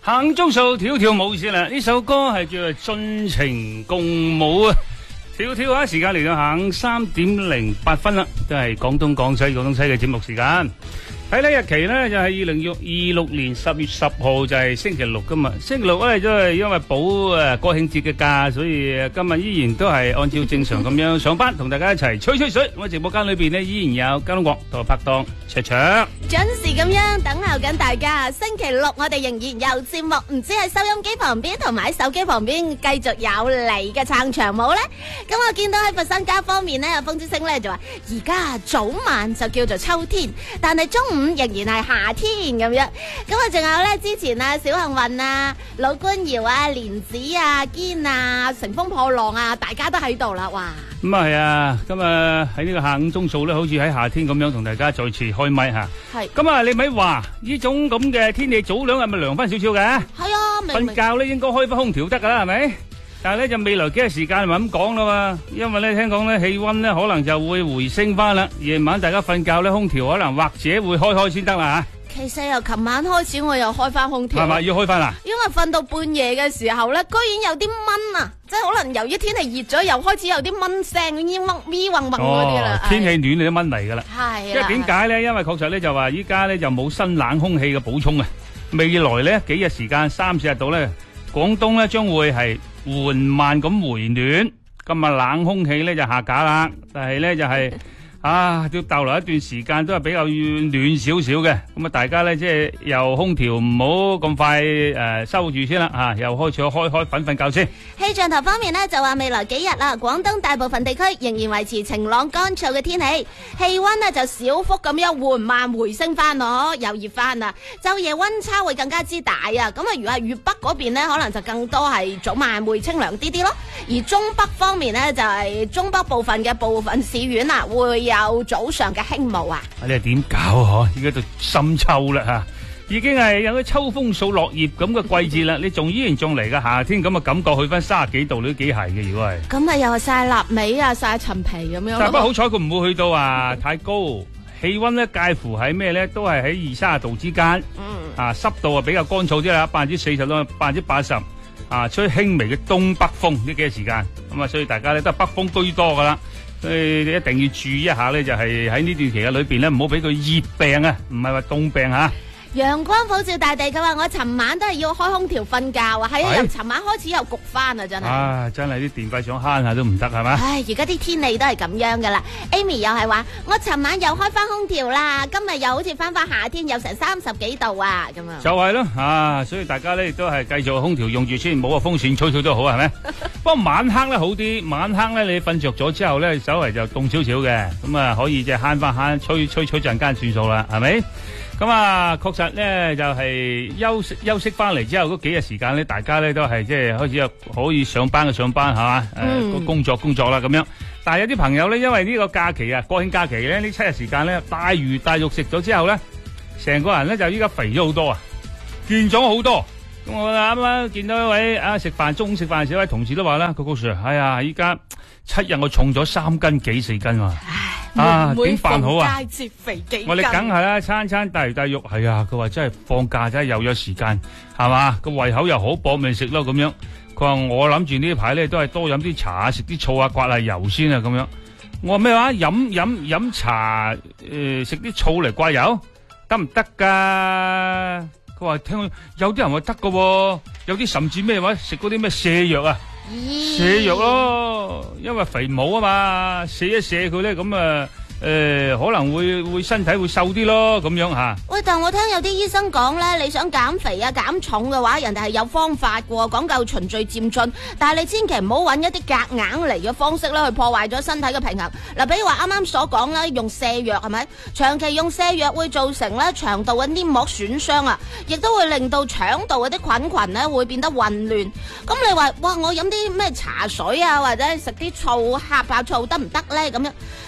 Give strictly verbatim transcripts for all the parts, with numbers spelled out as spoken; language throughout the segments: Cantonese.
行中數跳跳舞先啦，呢首歌係叫做盡情共舞啊！跳跳下時間嚟到下午三點零八分啦，都係廣東廣西廣東西嘅節目時間。睇睇日期咧，就係二零二六年十月十號，就係星期六噶嘛。星期六咧都係因為補誒國慶節嘅假，所以今日依然都係按照正常咁樣上班，同大家一齊吹吹水。我直播間裏邊咧依然有交通國同拍檔卓卓， 準時咁樣等候緊大家。星期六我哋仍然有節目，唔知喺收音機旁邊同埋喺手機旁邊繼續有你嘅撐場舞咧。咁我見到喺佛山家方面咧，有風之星咧就話，而家早晚就叫做秋天，但係中午仍然係夏天咁樣。咁啊，仲有咧之前啊，小幸運啊、老官窯啊、蓮子啊、堅啊、乘風破浪啊，大家都喺度啦，哇！ 咁啊係啊，今日喺呢個下午鐘數咧，好似喺夏天咁樣同大家再次開咪吓。 係。 咁啊，你咪話呢種咁嘅天氣，早兩日咪涼翻少少嘅？ 係啊，明明瞓覺咧應該開翻空調得噶啦，係咪？但係咧就未來幾日時間咪咁講啦嘛，因為咧聽講咧氣溫咧可能就會回升翻啦，夜晚大家瞓覺咧空調可能或者會開開先得啦吓。 其實由琴晚開始我又開翻空調， 係咪要開翻啦？ 因為瞓到半夜嘅時候咧，居然有啲蚊啊！即係可能由於天氣熱咗，又開始有啲蚊聲，咪嗡咪嗡嗡嗰啲啦。 天氣暖你都蚊嚟噶啦。 係。 因為點解咧？因為確實咧就話依家咧就冇新冷空氣嘅補充啊。未來咧幾日時間三四日度咧，廣東咧將會係緩慢咁回暖。今日冷空氣咧就下架啦，但係咧就係、是。啊，要逗留一段時間都係比較暖少少嘅，咁啊大家咧即係由空調唔好咁快誒、呃、收住先啦，吓、啊、又開始開開瞓瞓覺先。 氣象台方面呢就話未來幾日啦，廣東大部分地區仍然維持晴朗乾燥嘅天氣，氣溫呢就小幅咁樣緩慢回升翻咯，又熱翻啦，晝夜溫差會更加之大啊！咁啊，如果係粵北嗰邊呢，可能就更多係早晚會清涼啲啲咯，而中北方面呢，就係、是、中北部分嘅部分市縣啊會有早上嘅輕霧啊！ 你係點搞啊？而家到深秋啦吓，已經係有啲秋風掃落葉咁嘅季節啦。你仲依然仲嚟嘅夏天咁嘅感覺，去翻三十幾度你都幾係嘅。如果係咁啊， 又係曬臘味啊，曬陳皮咁樣。 但不過好彩佢唔會去到啊太高，氣溫咧介乎喺咩咧？都係喺二三十度之間。嗯。啊，濕度啊比較乾燥啲啦，百分之四十到百分之八十。啊，吹輕微嘅東北風呢幾日時間，咁啊，所以大家咧都係北風居多噶啦。所以你一定要注意一下咧，就係喺呢段期間裏邊咧，唔好俾佢熱病啊，唔係話凍病吓。 陽光普照大地，佢話我尋晚都係要開空調瞓覺啊，係啊，由尋晚開始又焗翻啊，真係。啊， 真係啲電費想慳下都唔得係嘛？ 唉，而家啲天氣都係咁樣噶啦。Amy 又係話我尋晚又開翻空調啦，今日又好似翻翻夏天，有成三十幾度啊，咁啊。 就係咯，啊，所以大家咧亦都係繼續空調用住先，冇個風扇吹吹都好係咪？不過晚黑咧好啲，晚黑咧你瞓着咗之後咧，稍為就凍少少嘅，咁啊可以即係慳翻慳，吹吹吹陣間算數啦，係咪？咁啊，確實咧就係、是、休息休息翻嚟之後嗰幾日時間咧，大家咧都係即係開始可以上班嘅上班係嘛，誒、嗯呃、工作工作啦咁樣。但係有啲朋友咧，因為呢個假期啊，國慶假期咧呢七日時間咧，大魚大肉食咗之後咧，成個人咧就依家肥咗好多啊，健咗好多。咁我啱啱見到一位啊食飯中午食飯嘅時，一位同事都話啦，高高 Sir，哎呀，依家七日我重咗三斤幾四斤啊！啊，點辦好啊？我哋梗係啦，餐餐大魚大肉，係啊！佢話真係放假真係又有時間，係嘛？個胃口又好，搏命食咯咁樣。佢話我諗住呢排咧都係多飲啲茶，食啲醋啊，刮下油先啊咁樣。我話咩話？飲飲飲茶，誒食啲醋嚟刮油得唔得噶？佢話聽有啲人話得噶，有啲甚至咩話食嗰啲咩瀉藥啊。瀉藥咯，因為肥冇啊嘛，瀉一瀉佢咧，咁啊誒可能會會身體會瘦啲咯，咁樣吓。喂， 但我聽有啲醫生講咧，你想減肥啊減重嘅話，人哋係有方法嘅，講究循序漸進。但係你千祈唔好揾一啲夾硬嚟嘅方式咧，去破壞咗身體嘅平衡。嗱，比如話啱啱所講啦，用瀉藥係咪？長期用瀉藥會造成咧腸道嘅黏膜損傷啊，亦都會令到腸道嗰啲菌群咧會變得混亂。咁你話哇，我飲啲咩茶水啊，或者食啲醋呷下醋得唔得咧？咁樣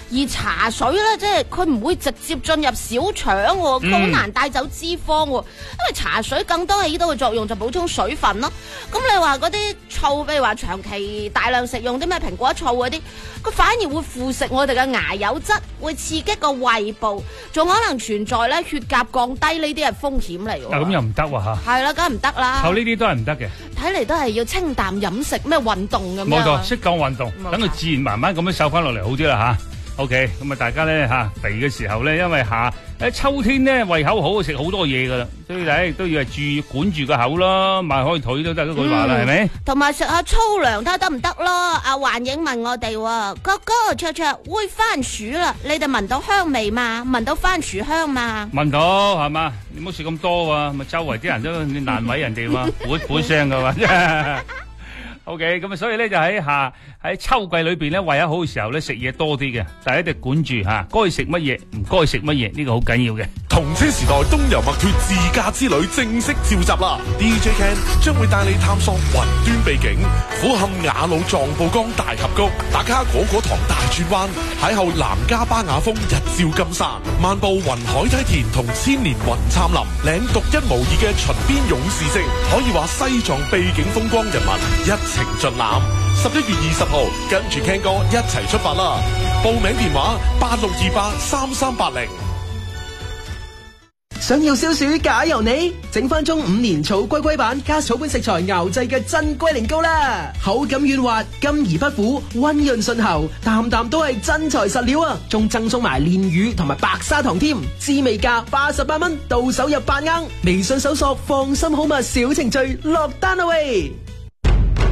而茶水咧，即係佢唔會直接進入小腸，佢好難帶走脂肪，因為茶水更多起到嘅作用就補充水分咯。咁你話嗰啲醋，譬如話長期大量食用啲咩蘋果醋嗰啲，佢反而會腐蝕我哋嘅牙釉質，會刺激個胃部，仲可能存在咧血鉀降低呢啲係風險嚟嘅。 咁又唔得喎嚇。 係啦，梗係唔得啦。 靠呢啲都係唔得嘅。睇嚟都係要清淡飲食，咩運動咁樣。 冇錯，適當運動，等佢自然慢慢咁樣瘦翻落嚟好啲啦嚇。OK，咁啊大家咧嚇肥嘅時候咧，因為夏誒秋天咧胃口好，食好多嘢噶啦，所以咧都要係注管住個口咯，邁開腿都得嗰句話啦，係咪？ 同埋食下粗糧睇下得唔得咯？阿幻影問我哋喎，哥哥卓卓煨番薯啦，你哋聞到香味嘛？聞到番薯香嘛？ 聞到係嘛？你唔好食咁多喎，咪周圍啲人都你難為人哋嘛，本本聲噶嘛。O K， 咁啊，所以咧就喺夏喺秋季裏邊咧，胃口好嘅時候咧，食嘢多啲嘅，但係一定管住吓，該食乜嘢唔該食乜嘢，呢個好緊要嘅。 同車時代東遊墨脱自駕之旅正式召集啦 ！D J Ken 將會帶你探索雲端秘境，俯瞰雅魯藏布江大峽谷，打卡果果堂大轉彎，邂逅南迦巴雅峰日照金山，漫步雲海梯田同千年雲杉林，領獨一無二嘅秦邊勇士式，可以話西藏秘境風光人物一程盡覽。十一月二十號，跟住 Ken 哥一齊出發啦！報名電話八六二八三三八零。 想要消暑假由你，整翻中五年草龜龜版加草本食材熬製嘅真龜苓膏啦，口感軟滑，甘而不苦，溫潤順喉，啖啖都係真材實料啊！仲贈送埋煉乳同埋白砂糖添，滋味價八十八蚊，到手入八盎。微信搜索放心好物小程序落單啦喂！